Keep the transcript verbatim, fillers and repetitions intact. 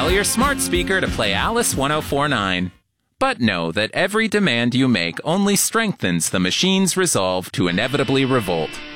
Tell your smart speaker to play Alice one oh four point nine. But know that every demand you make only strengthens the machine's resolve to inevitably revolt.